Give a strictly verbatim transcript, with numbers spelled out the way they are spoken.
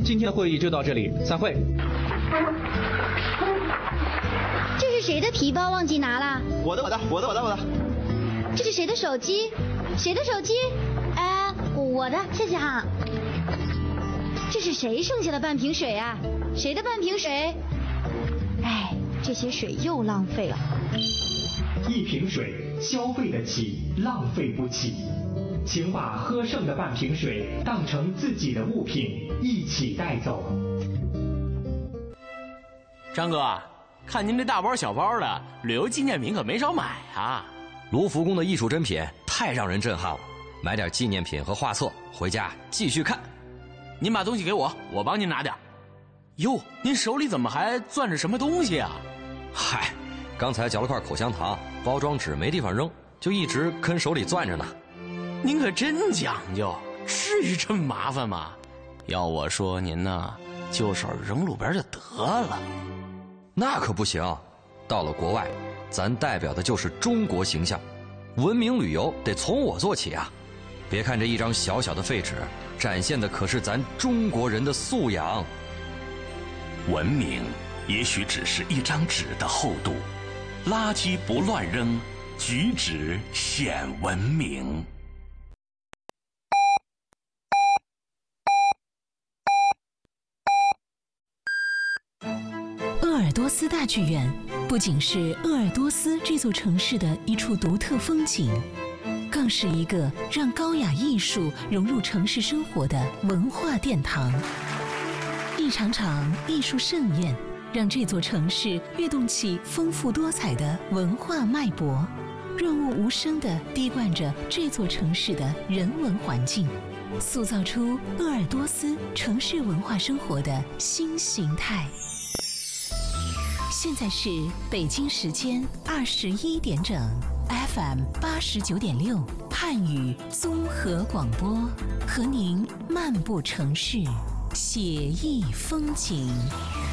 今天的会议就到这里，散会。 这是谁的皮包忘记拿了？ 我的，我的，我的，我的，我的。 这是谁的手机？谁的手机？哎，我的，谢谢哈。这是谁剩下的半瓶水啊？谁的半瓶水？哎，这些水又浪费了。 一瓶水消费得起，浪费不起。请把喝剩的半瓶水当成自己的物品，一起带走。 张哥，看您这大包小包的，旅游纪念品可没少买啊。 卢浮宫的艺术珍品太让人震撼了，买点纪念品和画册回家继续看。 您把东西给我，我帮您拿点。哟，您手里怎么还攥着什么东西啊？ 嗨，刚才嚼了块口香糖，包装纸没地方扔，就一直跟手里攥着呢。 您可真讲究，至于这么麻烦吗？要我说您呢，就手扔路边就得了。 那可不行，到了国外，咱代表的就是中国形象，文明旅游得从我做起啊！别看这一张小小的废纸，展现的可是咱中国人的素养。 文明也许只是一张纸的厚度，垃圾不乱扔，举止显文明。 鄂尔多斯大剧院不仅是鄂尔多斯这座城市的一处独特风景，更是一个让高雅艺术融入城市生活的文化殿堂。一场场艺术盛宴，让这座城市跃动起丰富多彩的文化脉搏，润物无声地滴灌着这座城市的人文环境，塑造出鄂尔多斯城市文化生活的新形态。现在是北京时间二十一点整 ，F M 八十九点六汉语综合广播，和您漫步城市，写意风景。